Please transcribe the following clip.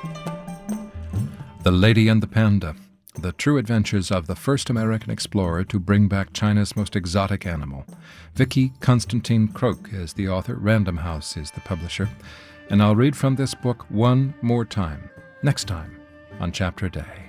The Lady and the Panda, the true adventures of the first American explorer to bring back China's most exotic animal. Vicki Constantine Croak is the author, Random House is the publisher, and I'll read from this book one more time, next time on Chapter a Day.